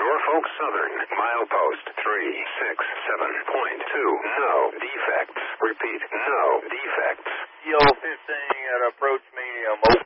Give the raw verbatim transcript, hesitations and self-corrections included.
Norfolk Southern, milepost three six seven point two. No defects. Repeat, no defects. E O fifteen at approach medium.